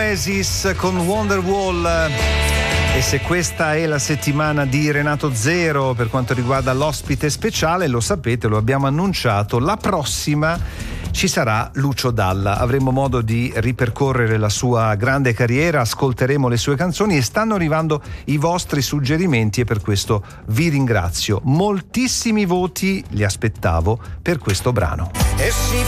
Oasis con Wonderwall. E se questa è la settimana di Renato Zero per quanto riguarda l'ospite speciale, lo sapete, lo abbiamo annunciato, la prossima ci sarà Lucio Dalla. Avremo modo di ripercorrere la sua grande carriera, ascolteremo le sue canzoni e stanno arrivando i vostri suggerimenti e per questo vi ringrazio. Moltissimi voti li aspettavo per questo brano. E si